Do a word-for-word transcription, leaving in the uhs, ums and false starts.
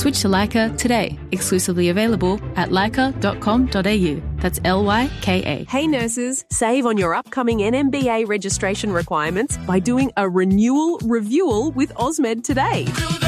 Switch to Lyca today. Exclusively available at lyca dot com dot a u. That's L Y K A. Hey nurses, save on your upcoming N M B A registration requirements by doing a renewal reviewal with Osmed today.